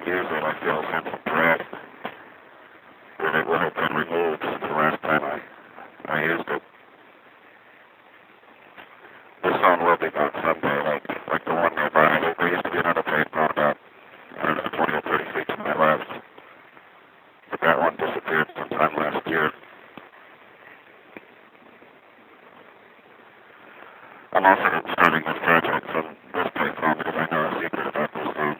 use it, I feel a sense of dread that it will have been removed since the last time I used it. The sun will be gone someday, like the one nearby. There used to be another payphone about, I don't know, 20 or 30 feet to my left. But that one disappeared sometime last year. I'm also starting this project from this payphone because I know a secret about this phone.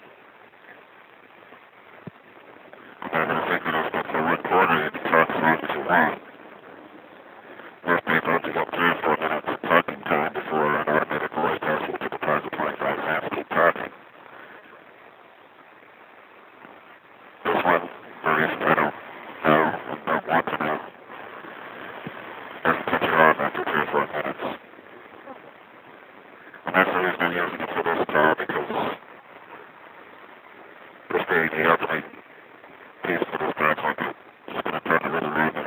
And the secret is that for 1/4 you can talk as long as you want. Most payphones you get 3 or 4 minutes of talking time before an automated voice tells you to deposit 25 cents. Keep talking. This one, for a reason I don't know and don't want to know, doesn't cut you off after 3 or 4 minutes. And that's the reason I'm using it for this call, because this being the ultimate piece for this project, it's going to turn a little random.